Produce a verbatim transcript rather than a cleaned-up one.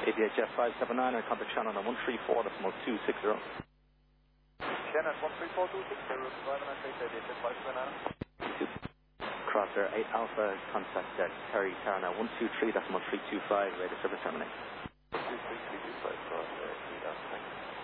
A B H F five seven nine, and contact Shannon on one three four, decimal two six zero. Shannon one three four two six zero, five nine six, A B H F five seven nine. Crosser eight Alpha, contact uh, Terry Tarna one two three, decimal three two five, radio service terminate. two three three two five, Crosser eight Alpha.